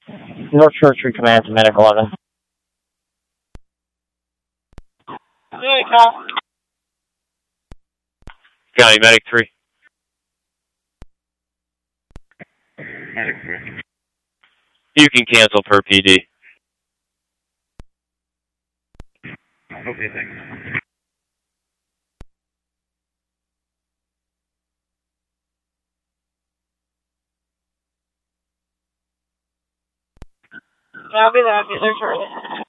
North Shore Tree Command to Medic 11. County Medic 3. Medic 3. You can cancel per PD. Okay, thanks. I'll be there shortly.